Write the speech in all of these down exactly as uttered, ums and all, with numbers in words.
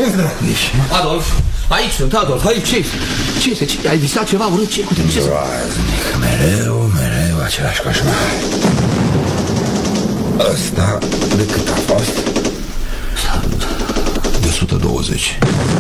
Unde ești? Adolf, aici sunt, Adolf, aici. Ce ce este? Ce? Ai visat ceva urât? Ce? Uite, ce? Mereu, mereu același coșmar. Ăsta de cât a fost? De o sută douăzeci.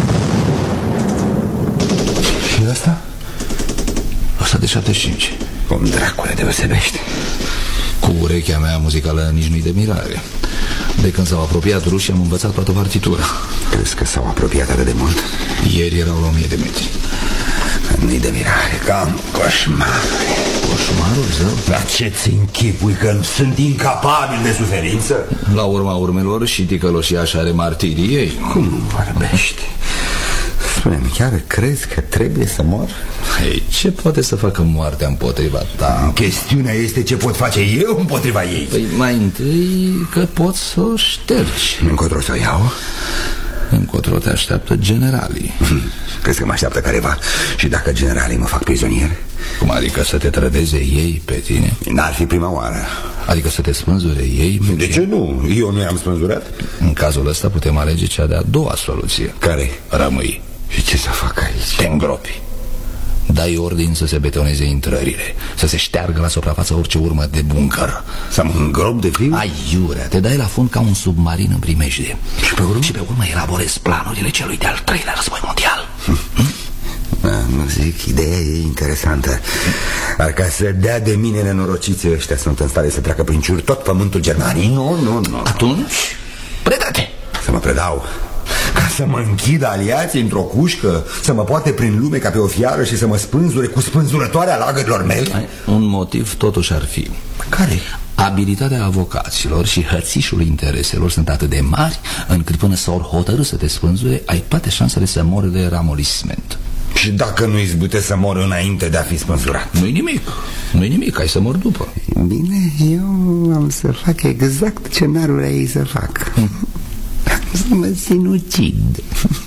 Și ăsta? Ăsta de șaptezeci și cinci. Cum dracule deosebește? Cu urechea mea muzicală nici nu-i de mirare. De când s-au apropiat rușii am învățat toată partitura. Crezi că s-au apropiat atât de mult? Ieri erau la o mie de metri. Nu-i de mirare, cam coșmar. Coșmarul, zău? Dar ce-ți închipui că sunt incapabil de suferință? La urma urmelor și ticăloșia așa are martirii ei. Cum vorbești? Spune-mi, chiar crezi că trebuie să mor? Ei, ce poate să facă moartea împotriva ta? Chestiunea este ce pot face eu împotriva ei. Păi mai întâi că poți să o ștergi. Încotro să o iau? Încotro te așteaptă generalii. Crezi că mă așteaptă careva? Și dacă generalii mă fac prizonier? Cum adică să te trădeze ei pe tine? N-ar fi prima oară. Adică să te spânzure ei pe De tine? ce nu? Eu nu i-am spânzurat. În cazul ăsta putem alege cea de-a doua soluție. Care? Rămâi. Și ce să fac aici? Te îngropi. Dai ordin să se betoneze intrările, să se șteargă la suprafață orice urmă de buncăr. Să mă îngrop de fiu? Aiurea, te dai la fund ca un submarin în primejdie. Și pe urmă? Și pe urmă elaborezi planurile celui de-al treilea război mondial. hm? Da, nu zic, ideea e interesantă. Dar ca să dea de mine nenorociții ăștia sunt în stare să treacă prin ciuri tot pământul Germaniei. Nu, nu, nu. Atunci, predă-te. Să mă predau? Ca să mă închid aliații într-o cușcă, să mă poate prin lume ca pe o fiară și să mă spânzure cu spânzurătoarea lagărilor mele? Un motiv totuși ar fi. Care? Abilitatea avocaților și hățișul intereselor sunt atât de mari încât până s-or hotărâ să te spânzure, ai toate șansele să mori de ramolisment. Și dacă nu izbute să mor înainte de a fi spânzurat? Nu-i nimic, nu-i nimic, ai să mor după. Bine, eu am să fac exact ce n-ar vrea ei să fac. Să mă sinucid.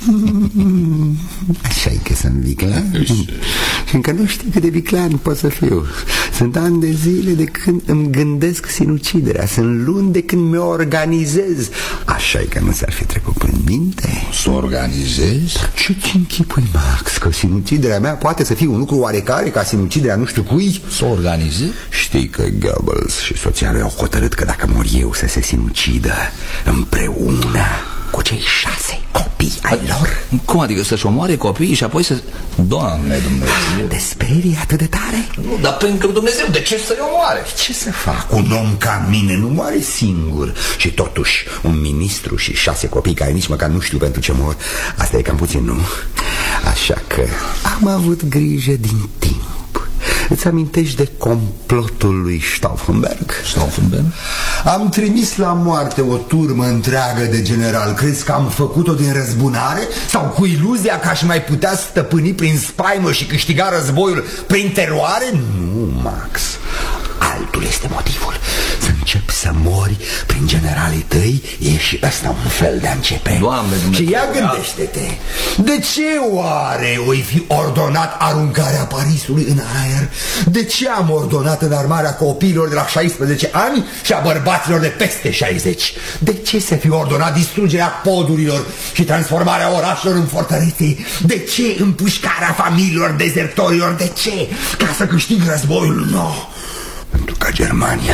Așa-i că sunt viclean. Și încă nu știu cât de viclean pot să fiu. Sunt ani de zile de când îmi gândesc sinuciderea. Sunt luni de când mi-o organizez. Așa-i că nu s-ar fi trecut prin minte. Să organizezi? Ce-ți închipui, Max? Că sinuciderea mea poate să fie un lucru oarecare ca sinuciderea nu știu cui? Să organizezi? Știi că Goebbels și soția lui au hotărât că dacă mor eu să se sinucidă împreună cu cei șase copii ai lor. Cum adică să-și omoare copiii și apoi să... Doamne Dumnezeu! Te sperii atât de tare? Nu, dar pentru Dumnezeu, de ce să-i omoare? Ce să fac? Un om ca mine nu moare singur. Și totuși un ministru și șase copii care nici măcar nu știu pentru ce mor. Asta e cam puțin, nu? Așa că am avut grijă din timp. Îți amintești de complotul lui Stauffenberg? Stauffenberg? Am trimis la moarte o turmă întreagă de general. Crezi că am făcut-o din răzbunare? Sau cu iluzia că aș mai putea stăpâni prin spaimă și câștiga războiul prin teroare? Nu, Max. Altul este motivul. Să încep să mori prin generalii tăi. E și ăsta un fel de a începe. Doamne Dumnezeu. Și ia gândește-te. De ce oare oi fi ordonat aruncarea Parisului în aer? De ce am ordonat înarmarea copiilor de la șaisprezece ani și a bărbaților de peste șaizeci? De ce să fi ordonat distrugerea podurilor și transformarea orașelor în fortărețe? De ce împușcarea familiilor dezertorilor? De ce? Ca să câștig războiul? Nu. No. Pentru ca Germania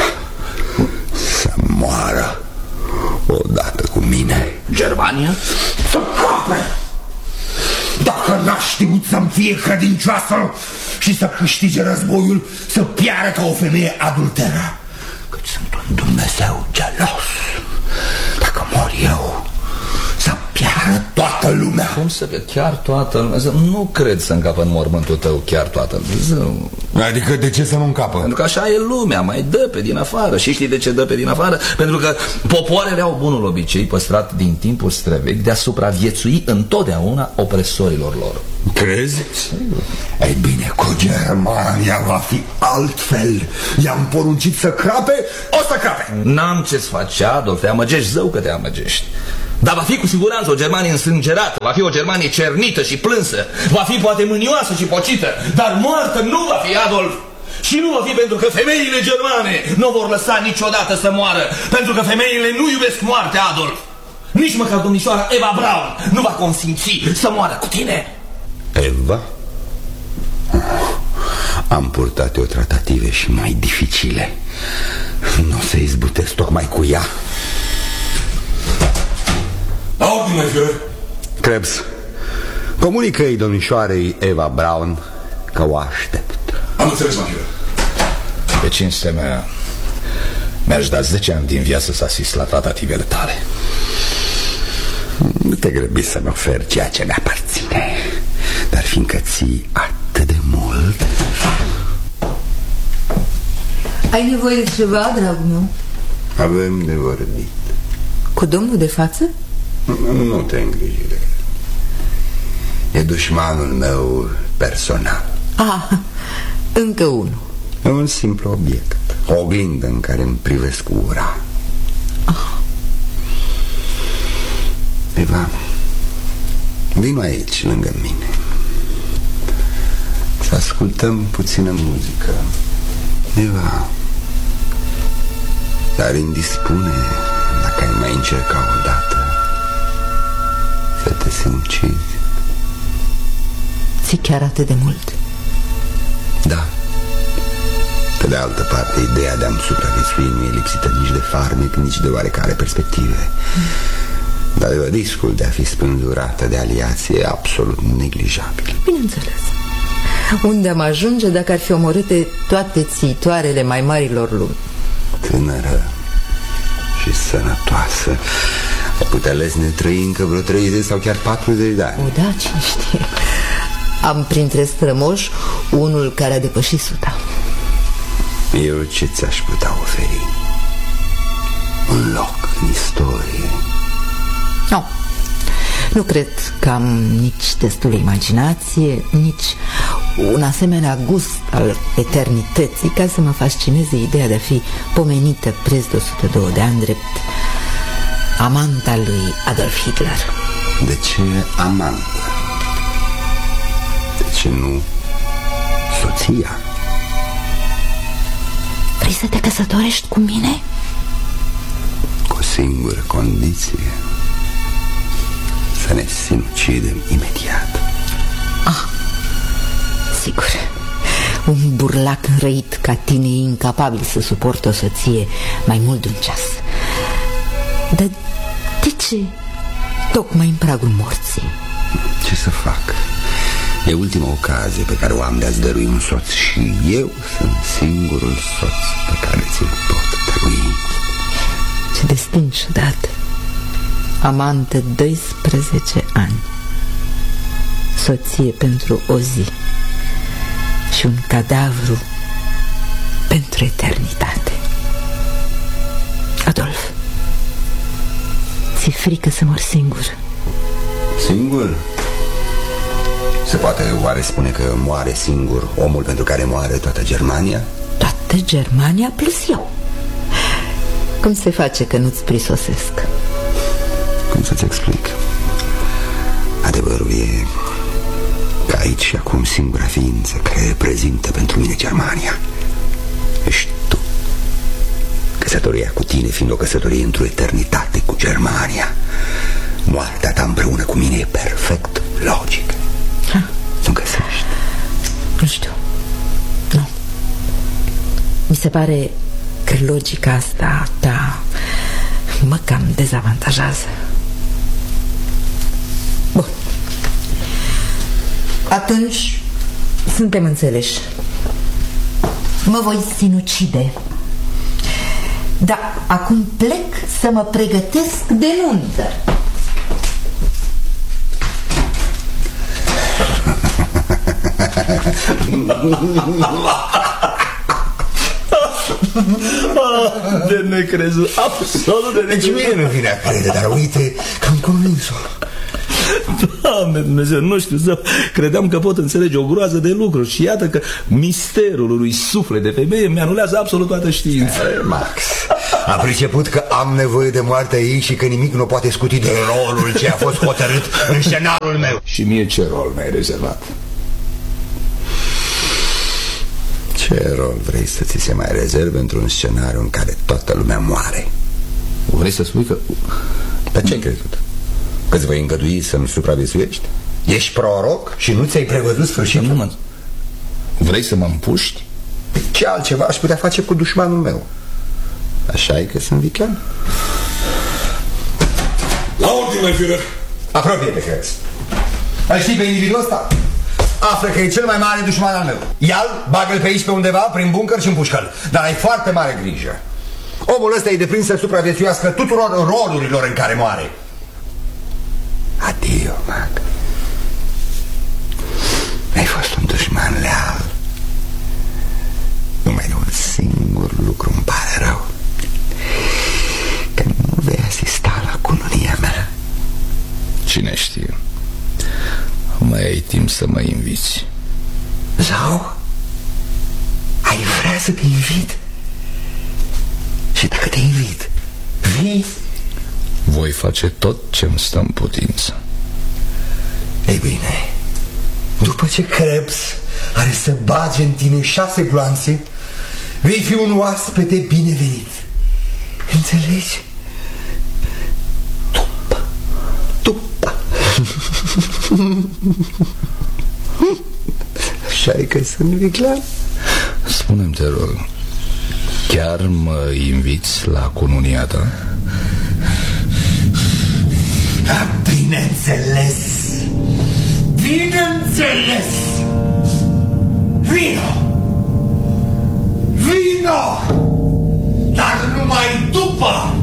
să moară odată cu mine. Germania? Să cape! Dacă n-a știut să-mi fie credincioasă și să câștige războiul, să piară ca o femeie adulteră. Căci sunt un Dumnezeu gelos. Dacă mor eu, să piară toată lumea. Cum să fie chiar toată lumea? Nu cred să încapă în mormântul tău chiar toată lumea. Adică de ce să nu încapă? Pentru că așa e lumea, mai dă pe din afară. Și știi de ce dă pe din afară? Pentru că popoarele au bunul obicei păstrat din timpul străvechi de a supraviețui întotdeauna opresorilor lor. Crezi? Ei bine, cu Germania va fi altfel. I-am poruncit să crape, o să crape. N-am ce-ți faci, Adolf, te amăgești, zău că te amăgești. Dar va fi cu siguranță o Germanie însângerată, va fi o Germanie cernită și plânsă, va fi poate mânioasă și pocită, dar moartă nu va fi, Adolf. Și nu va fi pentru că femeile germane nu vor lăsa niciodată să moară, pentru că femeile nu iubesc moartea, Adolf. Nici măcar domnișoara Eva Braun nu va consimți să moară cu tine. Eva? Am purtat eu tratative și mai dificile. Nu o să izbutesc tocmai cu ea. La ordine, Fior. Krebs, comunică-i domnișoarei Eva Braun că o aștept. Am înțeles, Fior. Pe cinstea mea, mi-aș da zece ani din viață să asist la tratativele tale. Nu te grăbi să-mi oferi ceea ce mi-aparține, dar fiindcă ții atât de mult... Ai nevoie de ceva, dragul meu? Avem de vorbit. Cu domnul de față? Nu te îngriji de el. E dușmanul meu personal. Ah, încă unul. E un simplu obiect, o oglindă în care îmi privesc ura. Ah. Eva, vino aici lângă mine să ascultăm puțină muzică. Eva, dar îmi dispune dacă ai mai încerca odată să te sinucizi. Ți chiar atât de mult? Da. Pe de altă parte, ideea de a-mi supraviețui nu e lipsită nici de farmec, nici de oarecare perspective. mm. Dar riscul de a fi spânzurată de aliație e absolut neglijabil. Bineînțeles. Unde am ajunge dacă ar fi omorâte toate țitoarele mai marilor lumi? Tânără și sănătoasă, ai putea lesne trăi încă vreo treizeci sau chiar patruzeci de ani. O, da, cine știe. Am printre strămoși unul care a depășit suta. Eu ce ți-aș putea oferi? Un loc în istorie. Nu, nu cred că am nici destulă imaginație, nici un asemenea gust al eternității ca să mă fascineze ideea de a fi pomenită preț de o sută doi de ani drept amanta lui Adolf Hitler. De ce amantă? De ce nu soția? Vrei să te căsătorești cu mine? Cu o singură condiție: să ne sinucidem imediat. Ah, sigur. Un burlac înrăit ca tine e incapabil să suporte o soție mai mult de un ceas. Dar de ce tocmai în pragul morții? Ce să fac? E ultima ocazie pe care o am de a-ți dărui un soț și eu sunt singurul soț pe care ți-l pot dărui. Ce destin ciudat. Amantă doisprezece ani, soție pentru o zi și un cadavru pentru eternitate. Adolf, ți-e frică să mor singur? Singur? Se poate oare spune că moare singur omul pentru care moare toată Germania? Toată Germania plus eu. Cum se face că nu-ți prisosesc? Cum să-ți explic? Adevărul e că aici și acum singura ființă care reprezintă pentru mine Germania ești tu. Căsătoria cu tine fiind o căsătorie într-o eternitate cu Germania, moartea ta împreună cu mine e perfect logic. Ha. Nu găsești? Nu știu. Nu. Mi se pare că logica asta ta mă cam dezavantajează. Bun. Atunci suntem înțeleși. Mă voi sinucide. Dar acum plec să mă pregătesc de nuntă. De necrezut, absolut de necrezut. Deci mie nu vine a crede, dar uite că am convins-o. Doamne Dumnezeu, nu știu să... Credeam că pot înțelege o groază de lucruri și iată că misterul unui suflet de femeie mi-anulează absolut toată știința. Max, am priceput că am nevoie de moartea ei și că nimic nu poate scuti de rolul ce a fost hotărât în scenarul meu. Și mie ce rol mi-ai rezervat? Ce rol vrei să ți se mai rezerve într-un scenariu în care toată lumea moare? Vrei să spui că... Dar ce ai crezut? Că îți voi îngădui să-mi supraviețuiești? Ești proroc și nu ți-ai prevăzut sfârșitul? Nu mă... Vrei să mă împuști? Ce altceva aș putea face cu dușmanul meu? Așa e că sunt viclean? La ordine, mein Führer! Apropie-te, crezi. Îl știi pe individul ăsta? Află că e cel mai mare dușman al meu. Ia-l, bagă-l pe aici pe undeva, prin bunker și împușcă-l. Dar ai foarte mare grijă. Omul ăsta e deprins să supraviețuiască tuturor rolurilor în care moare. Adio, Mac. Ai fost un dușman leal. Numai de un singur lucru îmi pare rău. Că nu vei asista la cununia mea. Cine știe? Mai ai timp să mă inviți. Zau, ai vrea să te invit? Și dacă te invit, vii? Voi face tot ce-mi stă în putință. Ei bine, după ce Krebs are să bage în tine șase gloanțe, vei fi un oaspete binevenit. Înțelegi? După, după. Așa-i că sunt viclean. Spune-mi, te rog, chiar mă inviți la cununia ta? Da, bineînțeles. Bineînțeles. Vino. Vino. Dar numai după.